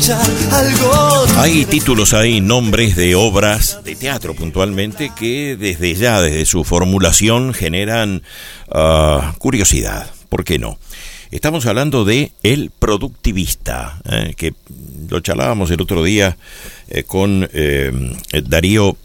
escuchar algo. Hay títulos, hay nombres de obras de teatro puntualmente que desde su formulación generan curiosidad. ¿Por qué no? Estamos hablando de El Productivista, que lo charlábamos el otro día con Darío.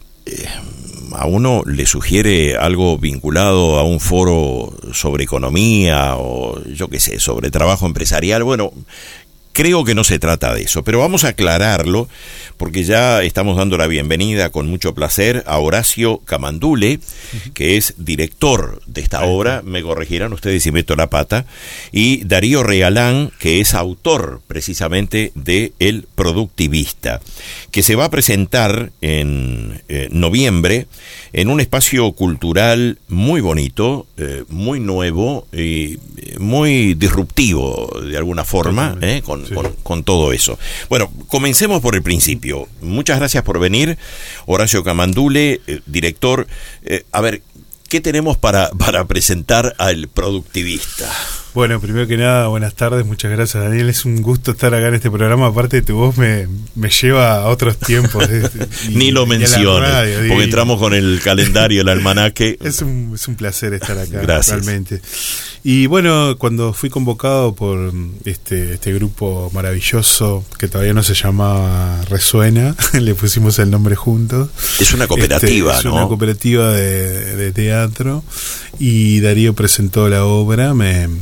A uno le sugiere algo vinculado a un foro sobre economía o yo qué sé, sobre trabajo empresarial. Bueno, creo que no se trata de eso, pero vamos a aclararlo porque ya estamos dando la bienvenida con mucho placer a Horacio Camandule, que es director de esta obra, me corregirán ustedes si meto la pata, y Darío Realán, que es autor precisamente de El Productivista, que se va a presentar en noviembre en un espacio cultural muy bonito, muy nuevo y muy disruptivo de alguna forma, con todo eso. Bueno, comencemos por el principio. Muchas gracias por venir, Horacio Camandule, director. A ver, ¿qué tenemos para presentar al Productivista? Bueno, primero que nada, buenas tardes, muchas gracias, Daniel. Es un gusto estar acá en este programa. Aparte de tu voz me lleva a otros tiempos. Ni lo menciones, porque entramos con el calendario, el almanaque. Es un placer estar acá. Gracias. Realmente. Y bueno, cuando fui convocado por este grupo maravilloso que todavía no se llamaba Resuena, le pusimos el nombre juntos. Es una cooperativa, es ¿no? Una cooperativa de teatro, y Darío presentó la obra.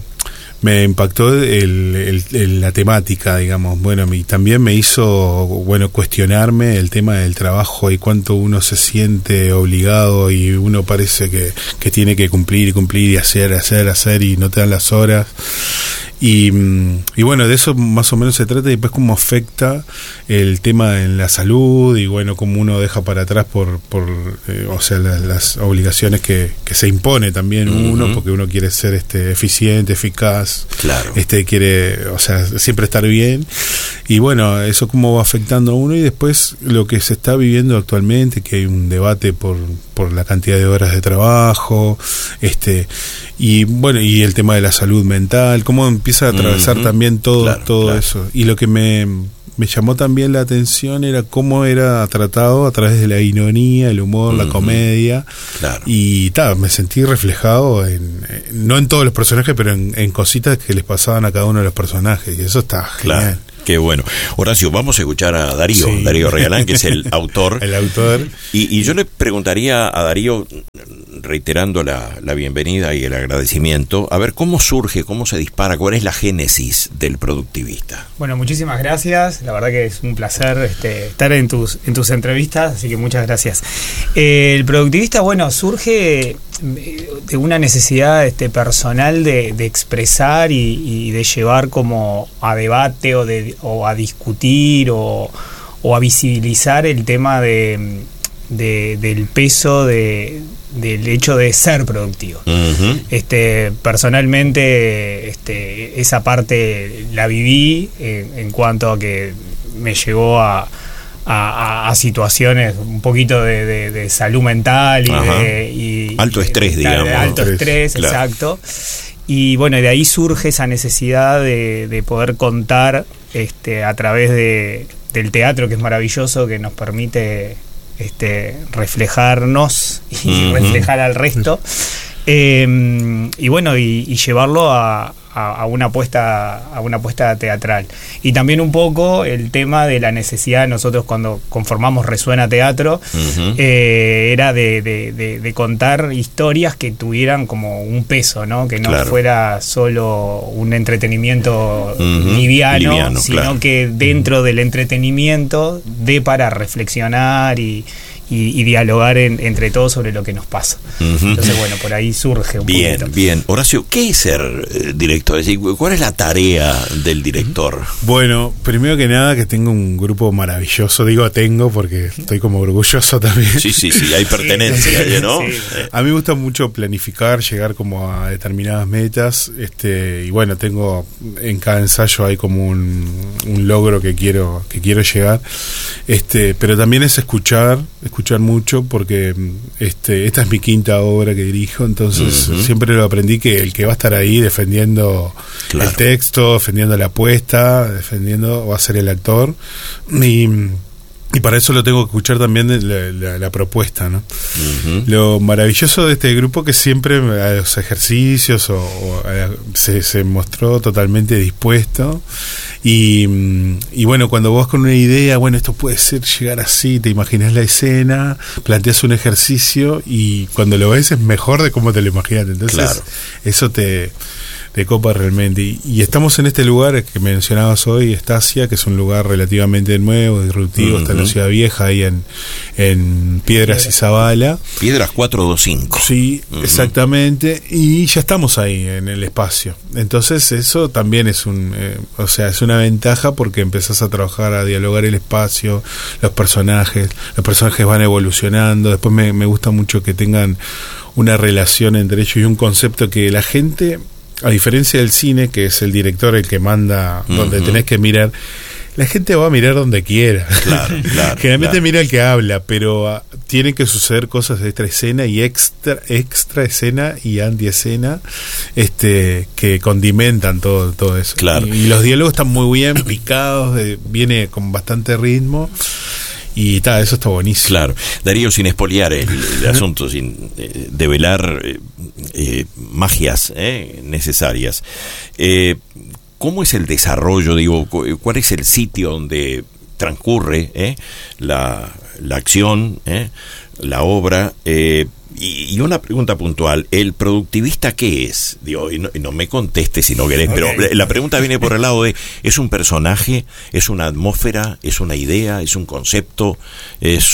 Me impactó la temática, digamos. Bueno, y también me hizo, cuestionarme el tema del trabajo y cuánto uno se siente obligado y uno parece que tiene que cumplir y hacer y no te dan las horas. Y bueno, de eso más o menos se trata, y después cómo afecta el tema en la salud, y bueno, cómo uno deja para atrás por las obligaciones que se impone también uno, porque uno quiere ser eficiente, eficaz, claro, quiere, siempre estar bien, y bueno, eso cómo va afectando a uno. Y después lo que se está viviendo actualmente, que hay un debate por la cantidad de horas de trabajo, y bueno, y el tema de la salud mental, cómo empieza a atravesar también todo eso. Y lo que me llamó también la atención era cómo era tratado a través de la ironía, el humor, la comedia. Claro. Y me sentí reflejado no en todos los personajes, pero en cositas que les pasaban a cada uno de los personajes, y eso está genial. Claro. Qué bueno. Horacio, vamos a escuchar a Darío, sí. Darío Realán, que es el autor. El autor. Y yo le preguntaría a Darío, reiterando la bienvenida y el agradecimiento, a ver cómo surge, cómo se dispara, cuál es la génesis del Productivista. Bueno, muchísimas gracias. La verdad que es un placer estar en tus entrevistas, así que muchas gracias. El Productivista, surge de una necesidad personal de expresar y de llevar como a debate o a discutir o a visibilizar el tema del peso del hecho de ser productivo. Personalmente esa parte la viví en cuanto a que me llevó a situaciones un poquito de salud mental y alto estrés, digamos. Alto estrés, claro. Exacto. Y bueno, de ahí surge esa necesidad de poder contar a través del teatro, que es maravilloso, que nos permite reflejarnos y reflejar al resto, y bueno, y llevarlo a una apuesta teatral. Y también un poco el tema de la necesidad, nosotros cuando conformamos Resuena Teatro, era de contar historias que tuvieran como un peso, ¿no? Que no fuera solo un entretenimiento liviano, sino que dentro del entretenimiento dé para reflexionar y dialogar entre todos sobre lo que nos pasa. Entonces, bueno, por ahí surge un poquito. Bien. Horacio, ¿qué es ser director? Es decir, ¿cuál es la tarea del director? Bueno, primero que nada, que tengo un grupo maravilloso. Digo tengo porque estoy como orgulloso también. Sí, hay pertenencia, ¿no? Sí. A mí me gusta mucho planificar, llegar como a determinadas metas, y bueno, tengo en cada ensayo hay como un logro que quiero llegar, pero también es escuchar escuchar mucho porque esta es mi quinta obra que dirijo, entonces siempre lo aprendí que el que va a estar ahí defendiendo el texto, defendiendo la apuesta, defendiendo va a ser el actor, y para eso lo tengo que escuchar también la propuesta, ¿no? Lo maravilloso de este grupo que siempre a los ejercicios se mostró totalmente dispuesto, y bueno, cuando vos con una idea, bueno, esto puede ser llegar así, te imaginas la escena, planteas un ejercicio y cuando lo ves es mejor de cómo te lo imaginaste, entonces eso te copa realmente, y estamos en este lugar que mencionabas hoy, Estacia, que es un lugar relativamente nuevo, disruptivo, está en la Ciudad Vieja, ahí en Piedras y Zabala. Piedras 425. Sí, exactamente, y ya estamos ahí en el espacio, entonces eso también es es una ventaja porque empezás a trabajar, a dialogar el espacio, los personajes van evolucionando, después me gusta mucho que tengan una relación entre ellos y un concepto que la gente, a diferencia del cine, que es el director el que manda donde tenés que mirar, la gente va a mirar donde quiera. Claro. Generalmente mira el que habla, pero tienen que suceder cosas de esta escena y extra escena y anti-escena que condimentan todo eso. Claro. Y los diálogos están muy bien picados, viene con bastante ritmo. Y eso está buenísimo. Claro. Darío, sin espoliar el asunto, sin develar magias necesarias, ¿cómo es el desarrollo? Digo, ¿cuál es el sitio donde transcurre la acción, la obra? Y una pregunta puntual, ¿el productivista qué es? Digo, y no me contestes si no querés, pero la pregunta viene por el lado de, ¿es un personaje? ¿Es una atmósfera? ¿Es una idea? ¿Es un concepto? ¿Es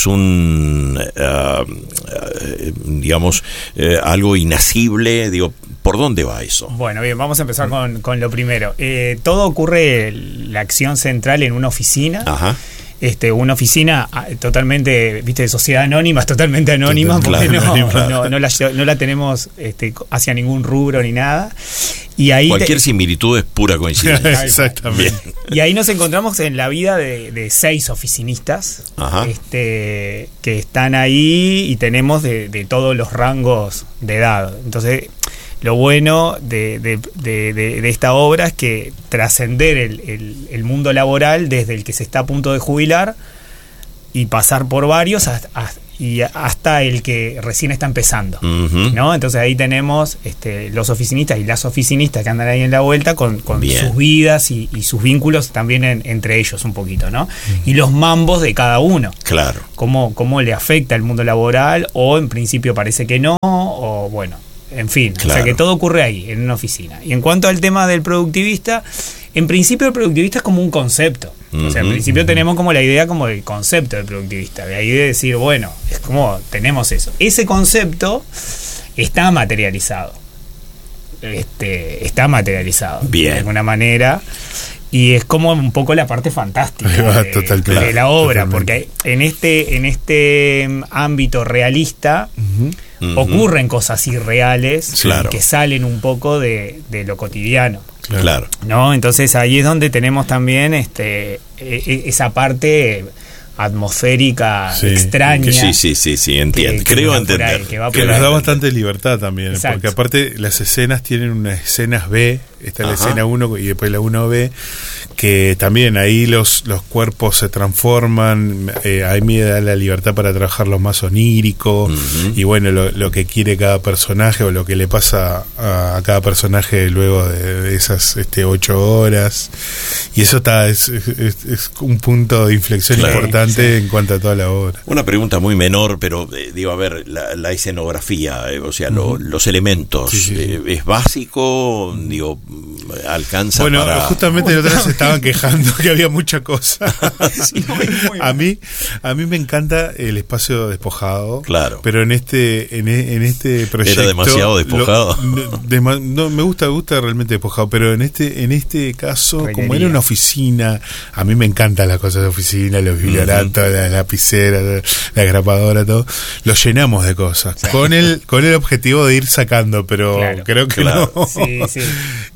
algo inacible? Digo, ¿por dónde va eso? Bueno, bien, vamos a empezar con lo primero. Todo ocurre, la acción central, en una oficina. Ajá. Una oficina totalmente, de sociedad anónima, totalmente anónima, porque no la tenemos hacia ningún rubro ni nada. Y ahí cualquier similitud es pura coincidencia. Exactamente. Y ahí nos encontramos en la vida de 6 oficinistas que están ahí, y tenemos de todos los rangos de edad. Entonces, lo bueno de esta obra es que trascender el mundo laboral desde el que se está a punto de jubilar y pasar por varios hasta el que recién está empezando, ¿no? Entonces ahí tenemos los oficinistas y las oficinistas que andan ahí en la vuelta con sus vidas y sus vínculos también entre ellos un poquito, ¿no? Y los mambos de cada uno. Claro. Cómo le afecta el mundo laboral, o en principio parece que no, o bueno, en fin, claro. O sea que todo ocurre ahí, en una oficina. Y en cuanto al tema del productivista, en principio el productivista es como un concepto. O sea, en principio tenemos como la idea como del concepto del productivista. De ahí de decir, bueno, es como tenemos eso. Ese concepto está materializado. Está materializado. Bien. De alguna manera. Y es como un poco la parte fantástica de la obra. Totalmente. Porque en este ámbito realista ocurren cosas irreales, claro, que salen un poco de lo cotidiano. Claro. ¿No? Entonces ahí es donde tenemos también esa parte atmosférica, extraña. Sí, entiendo. Creo entender. Que nos da bastante libertad también. Exacto. Porque aparte las escenas tienen unas escenas B, está la escena 1 y después la 1B, que también ahí los cuerpos se transforman, ahí me da la libertad para trabajar lo más onírico, y bueno, lo que quiere cada personaje o lo que le pasa a cada personaje luego de esas 8 horas, y eso es un punto de inflexión importante en cuanto a toda la obra. Una pregunta muy menor, pero digo, a ver, la escenografía, o sea, los elementos, ¿es básico? Digo, alcanza bueno, para... justamente la otra vez estaban quejando que había mucha cosa. A mí me encanta el espacio despojado, claro, pero en este proyecto era demasiado despojado. No, me gusta realmente despojado, pero en este caso, como era una oficina, a mí me encantan las cosas de oficina, los biblioratos, las lapiceras, la grapadora, todo, lo llenamos de cosas, con el objetivo de ir sacando, pero claro, creo que no. Sí.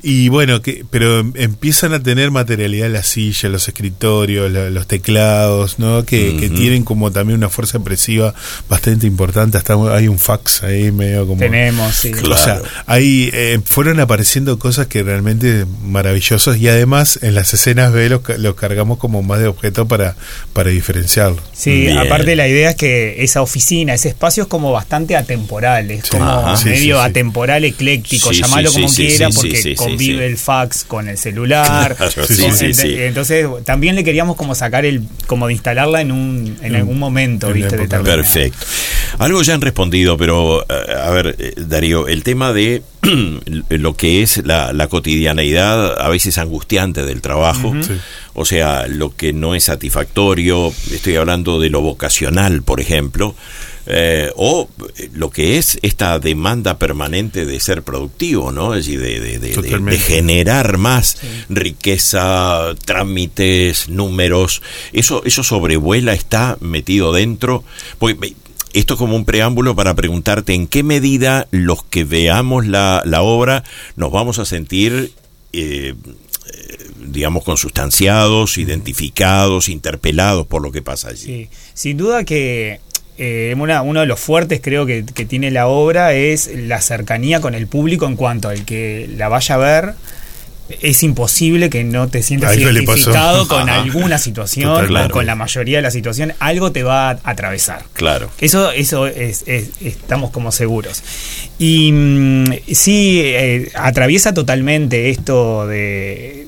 Y bueno, pero empiezan a tener materialidad las sillas, los escritorios, los teclados, ¿no? Que tienen como también una fuerza impresiva bastante importante. Hasta hay un fax ahí medio como... Tenemos, sí. Claro. O sea, ahí fueron apareciendo cosas que realmente maravillosas, y además en las escenas B los cargamos como más de objeto para diferenciarlo. Sí, Bien. aparte la idea es que esa oficina, ese espacio es como bastante atemporal, es como medio atemporal, ecléctico, llamalo como quiera, porque convive el fax con el celular. Claro, entonces también le queríamos como sacar como de instalarla en algún momento, ¿viste? Perfecto. Algo ya han respondido, pero a ver, Darío, el tema de lo que es la cotidianeidad a veces angustiante del trabajo, o sea, lo que no es satisfactorio, estoy hablando de lo vocacional, por ejemplo, o lo que es esta demanda permanente de ser productivo, ¿no? Es decir, de generar más riqueza, trámites, números, eso sobrevuela, está metido dentro, porque esto es como un preámbulo para preguntarte en qué medida los que veamos la obra nos vamos a sentir digamos, consustanciados, identificados, interpelados por lo que pasa allí. Sí, sin duda que uno de los fuertes creo que tiene la obra es la cercanía con el público, en cuanto al que la vaya a ver. Es imposible que no te sientas identificado con alguna situación, o con la mayoría de las situaciones. Algo te va a atravesar. Claro. Eso es estamos como seguros. Y sí, atraviesa totalmente esto de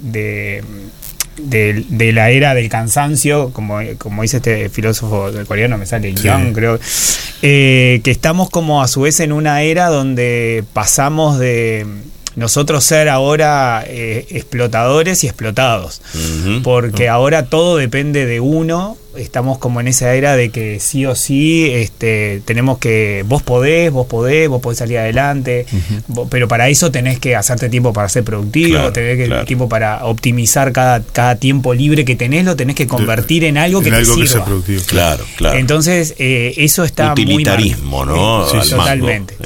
la era del cansancio, como dice este filósofo coreano, me sale Yang, creo, que estamos como a su vez en una era donde pasamos de nosotros ser ahora explotadores y explotados, porque ahora todo depende de uno. Estamos como en esa era de que sí o sí tenemos que, vos podés salir adelante, pero para eso tenés que hacerte tiempo para ser productivo, tenés tiempo para optimizar cada tiempo libre que tenés, lo tenés que convertir en algo que te sirva. Que sea productivo. Claro. Entonces eso está utilitarismo, muy ¿no? Totalmente.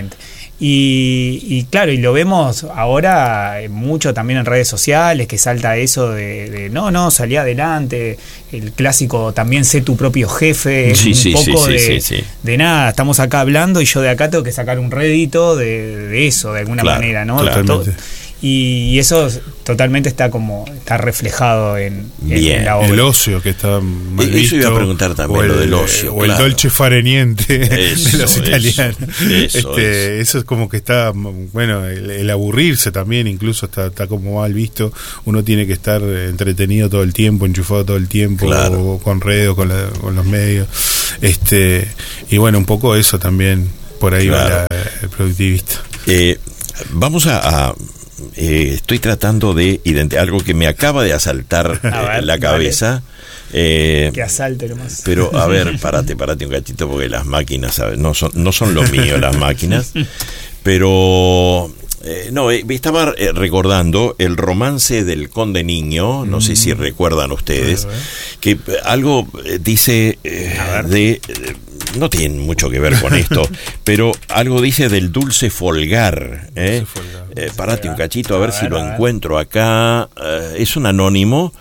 Y claro, y lo vemos ahora mucho también en redes sociales, que salta eso de salí adelante, el clásico también sé tu propio jefe, de nada, estamos acá hablando y yo de acá tengo que sacar un rédito de eso, de alguna manera, ¿no? Y eso totalmente está reflejado en la obra. El ocio que está mal eso visto, iba a preguntar también, lo del ocio. O el dolce fareniente de los italianos. Eso es como que está, bueno, el aburrirse también incluso está como mal visto. Uno tiene que estar entretenido todo el tiempo, enchufado todo el tiempo, o con redes, con los medios. Y bueno, un poco eso también, por ahí va el productivista. Vamos a estoy tratando de identificar algo que me acaba de asaltar la cabeza. Que asalte nomás. Pero a ver, parate un cachito, porque las máquinas, ¿sabes? No son lo mío las máquinas. Pero estaba recordando el romance del Conde Niño, no sé si recuerdan ustedes, que algo dice no tiene mucho que ver con esto, pero algo dice del dulce folgar. Parate un cachito a ver si lo encuentro acá. Es un anónimo.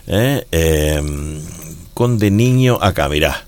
Conde Niño, acá, mirá.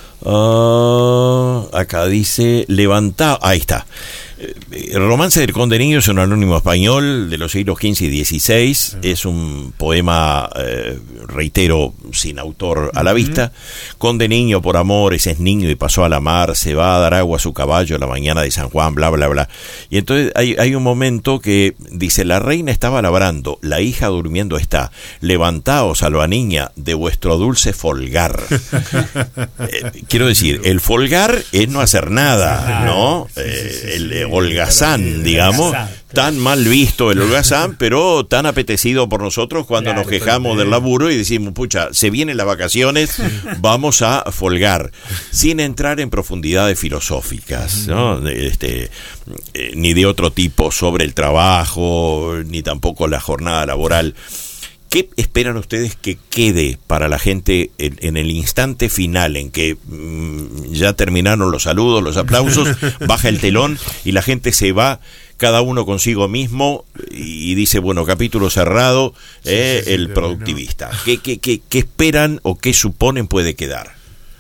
Acá dice levantado. Ahí está. El romance del Conde Niño es un anónimo español de los siglos XV y XVI. Es un poema, reitero, sin autor a la vista. Conde Niño por amores es niño y pasó a la mar, se va a dar agua a su caballo la mañana de San Juan, bla, bla, bla. Y entonces hay un momento que dice: la reina estaba labrando, la hija durmiendo está. Levantaos, alba niña, de vuestro dulce folgar. Quiero decir, el folgar es no hacer nada, ¿no? El holgazán, digamos, tan mal visto el holgazán, pero tan apetecido por nosotros cuando nos quejamos del laburo y decimos, pucha, se vienen las vacaciones, vamos a folgar, sin entrar en profundidades filosóficas, ¿no? Ni de otro tipo sobre el trabajo, ni tampoco la jornada laboral. ¿Qué esperan ustedes que quede para la gente en el instante final en que ya terminaron los saludos, los aplausos, baja el telón y la gente se va? cada uno consigo mismo y dice, bueno, capítulo cerrado, el productivista. ¿Qué esperan o qué suponen puede quedar?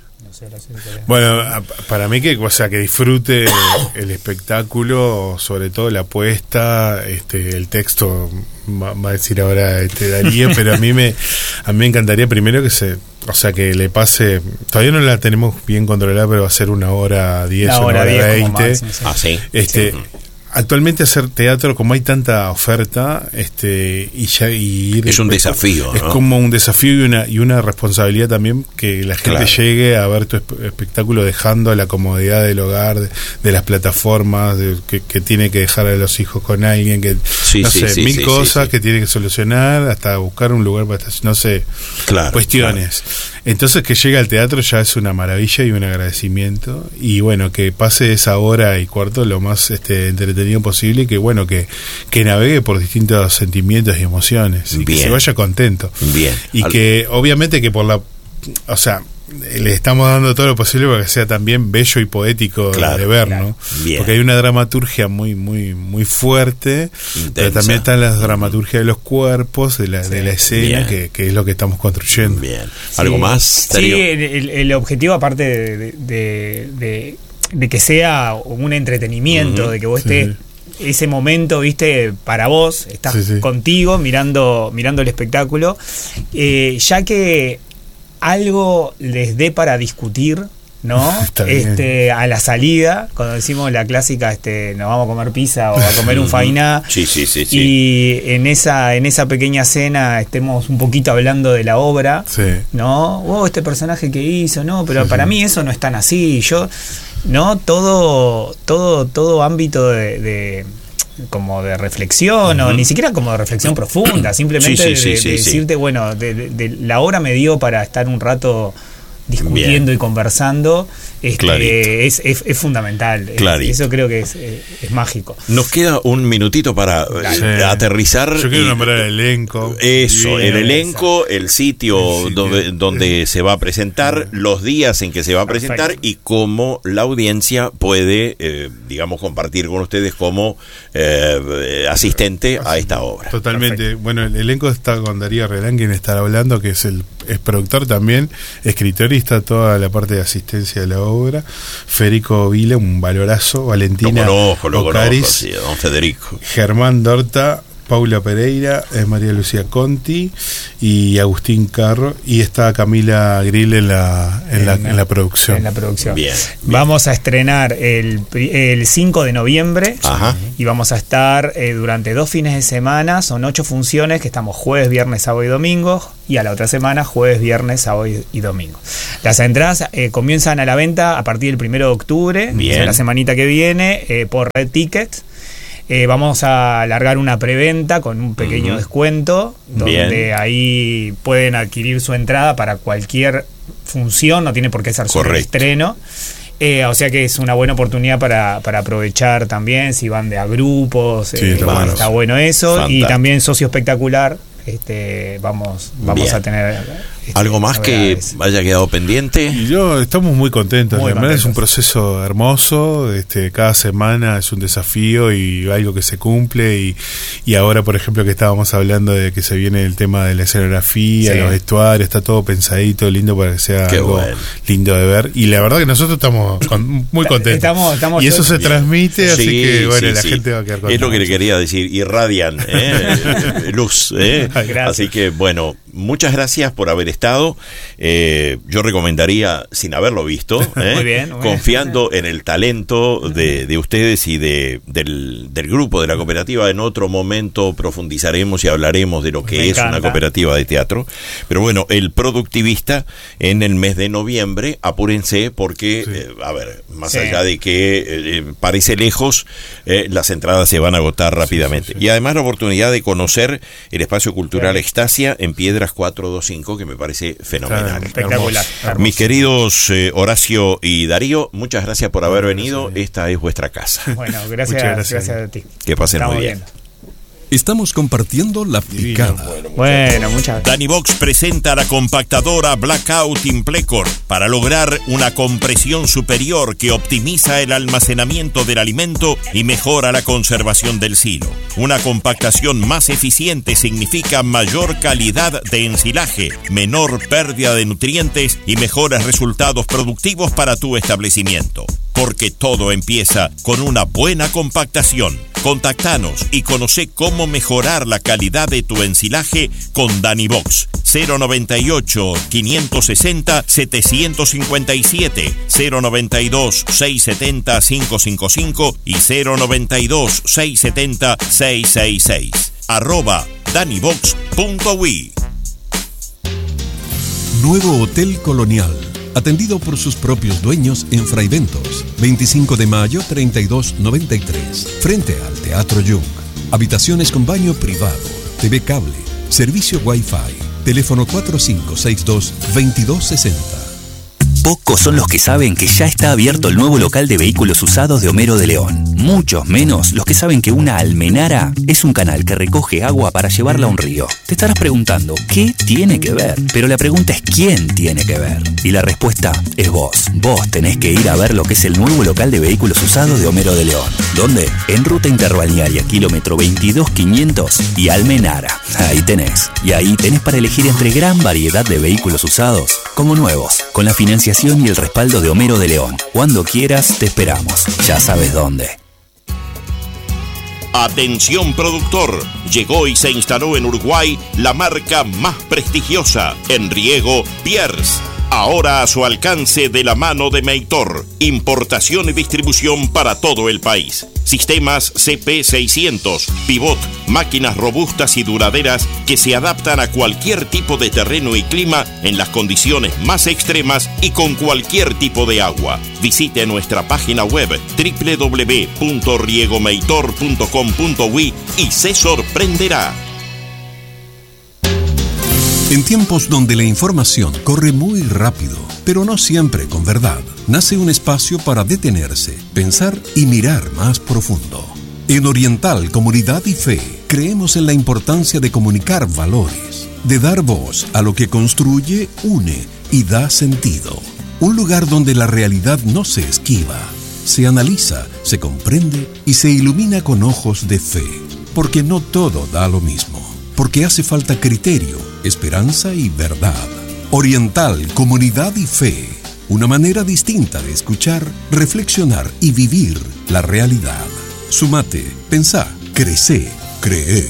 Bueno, para mí que disfrute el espectáculo, sobre todo la apuesta, el texto va a decir ahora Darío, pero a mí me encantaría primero que le pase, todavía no la tenemos bien controlada, pero va a ser 1:10, 1:20. Ah, sí. Actualmente hacer teatro, como hay tanta oferta, es un desafío, ¿no? Es como un desafío y una responsabilidad también, que la gente llegue a ver tu espectáculo dejando la comodidad del hogar, de las plataformas, que tiene que dejar a los hijos con alguien, que mil cosas que tiene que solucionar, hasta buscar un lugar para cuestiones. Entonces, que llegue al teatro ya es una maravilla y un agradecimiento, y bueno, que pase esa hora y cuarto lo más entretenido posible, y que navegue por distintos sentimientos y emociones, y que se vaya contento. Bien. Y que obviamente que le estamos dando todo lo posible para que sea también bello y poético de ver, ¿no? Bien. Porque hay una dramaturgia muy muy muy fuerte, intensa, pero también está la dramaturgia de los cuerpos, de la escena, que es lo que estamos construyendo. Bien. ¿Algo más, Darío? Sí, el objetivo, aparte de que sea un entretenimiento, de que vos estés ese momento, viste, para vos, estás contigo mirando el espectáculo, ya que algo les dé para discutir, ¿no? A la salida, cuando decimos la clásica, nos vamos a comer pizza o a comer un fainá, y en esa pequeña cena estemos un poquito hablando de la obra, ¿no? Este personaje que hizo, no, pero para mí eso no es tan así. No, todo ámbito de como de reflexión, o ni siquiera como de reflexión profunda, simplemente decirte, bueno, de la obra me dio para estar un rato discutiendo y conversando, es fundamental. Eso creo que es mágico. Nos queda un minutito para aterrizar. Yo quiero nombrar el elenco. Eso, el elenco, el sitio donde se va a presentar, los días en que se va a presentar, y cómo la audiencia puede, compartir con ustedes como asistente a esta obra. Totalmente. Perfecto. Bueno, el elenco está con Darío Relán, quien estará hablando, que es productor también, escritor, y está toda la parte de asistencia de la obra. Federico Vila, un valorazo. Valentina Ocaris, don Federico. Germán Dorta, Paula Pereira, María Lucía Conti y Agustín Carro, y está Camila Grill en la producción. En la producción. Bien. Vamos a estrenar el 5 de noviembre. Ajá. Y vamos a estar durante 2 fines de semana. Son 8 funciones, que estamos jueves, viernes, sábado y domingo, y a la otra semana jueves, viernes, sábado y domingo. Las entradas comienzan a la venta a partir del 1 de octubre, la semanita que viene, por Red Ticket. Vamos a largar una preventa con un pequeño descuento, donde ahí pueden adquirir su entrada para cualquier función, no tiene por qué ser solo el estreno. O sea que es una buena oportunidad para aprovechar también, si van de a grupos, está bueno eso. Fantástico. Y también socio espectacular, vamos a tener algo más novedades. Que haya quedado pendiente. Y estamos muy contentos. Realmente es un proceso hermoso. Cada semana es un desafío y algo que se cumple, y ahora, por ejemplo, que estábamos hablando de que se viene el tema de la escenografía, los vestuarios, está todo pensadito, lindo, para que sea algo lindo de ver, y la verdad que nosotros estamos muy contentos, estamos y eso se transmite, así que la gente va a quedar contenta. Es lo que le quería decir, irradian luz, así que bueno, muchas gracias por haber estado. Yo recomendaría, sin haberlo visto, muy bien. Confiando en el talento de ustedes y del grupo de la cooperativa. En otro momento profundizaremos y hablaremos de lo que es una cooperativa de teatro. Pero bueno, el productivista en el mes de noviembre, apúrense, porque más allá de que parece lejos, las entradas se van a agotar rápidamente. Y además la oportunidad de conocer el espacio cultural Extasia en Piedras 425, que me parece fenomenal. Espectacular. Hermoso. Mis queridos Horacio y Darío, muchas gracias por haber venido. Esta es vuestra casa. Bueno, gracias a ti. Que pasen muy bien. Estamos compartiendo La Picada. Bueno, muchas gracias. Danivox presenta la compactadora Blackout Implecor. para lograr una compresión superior que optimiza el almacenamiento del alimento y mejora la conservación del silo. Una compactación más eficiente significa mayor calidad de ensilaje, menor pérdida de nutrientes y mejores resultados productivos para tu establecimiento. Porque todo empieza con una buena compactación. Contactanos y conoce cómo mejorar la calidad de tu ensilaje con Danivox. 098-560-757, 092-670-555 y 092-670-666. @danivox.wi. Nuevo Hotel Colonial, atendido por sus propios dueños en Fraiventos, 25 de mayo 3293, frente al Teatro Jung. Habitaciones con baño privado, TV cable, servicio Wi-Fi, teléfono 4562-2260. Pocos son los que saben que ya está abierto el nuevo local de vehículos usados de Homero de León. Muchos menos los que saben que una almenara es un canal que recoge agua para llevarla a un río. Te estarás preguntando, ¿qué tiene que ver? Pero la pregunta es ¿quién tiene que ver? Y la respuesta es vos. Vos tenés que ir a ver lo que es el nuevo local de vehículos usados de Homero de León. ¿Dónde? En Ruta Interbalnearia, kilómetro 22500 y Almenara. Ahí tenés. Y ahí tenés para elegir entre gran variedad de vehículos usados como nuevos, con la financiación y el respaldo de Homero de León. Cuando quieras, te esperamos. Ya sabes dónde. Atención productor, llegó y se instaló en Uruguay la marca más prestigiosa en riego, Pierce. Ahora a su alcance de la mano de Meitor. Importación y distribución para todo el país. Sistemas CP600, Pivot, máquinas robustas y duraderas que se adaptan a cualquier tipo de terreno y clima en las condiciones más extremas y con cualquier tipo de agua. Visite nuestra página web www.riegomeitor.com.uy y se sorprenderá. En tiempos donde la información corre muy rápido, pero no siempre con verdad, nace un espacio para detenerse, pensar y mirar más profundo. En Oriental Comunidad y Fe, creemos en la importancia de comunicar valores, de dar voz a lo que construye, une y da sentido. Un lugar donde la realidad no se esquiva, se analiza, se comprende y se ilumina con ojos de fe. Porque no todo da lo mismo. Porque hace falta criterio, esperanza y verdad. Oriental, Comunidad y Fe. Una manera distinta de escuchar, reflexionar y vivir la realidad. Sumate, pensá, crecé, cree.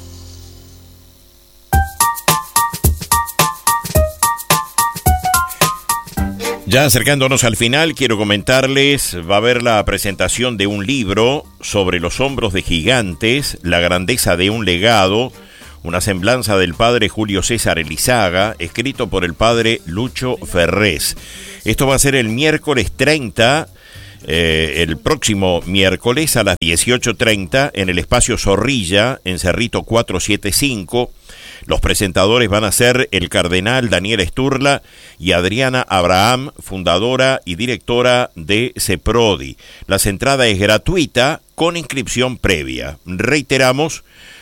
Ya acercándonos al final, quiero comentarles, va a haber la presentación de un libro sobre los hombros de gigantes, la grandeza de un legado, una semblanza del padre Julio César Elizaga, escrito por el padre Lucho Ferrés. Esto va a ser el miércoles 30, el próximo miércoles a las 18:30 en el espacio Zorrilla, en Cerrito 475. Los presentadores van a ser el cardenal Daniel Sturla y Adriana Abraham, fundadora y directora de CEPRODI. La entrada es gratuita con inscripción previa. Reiteramos,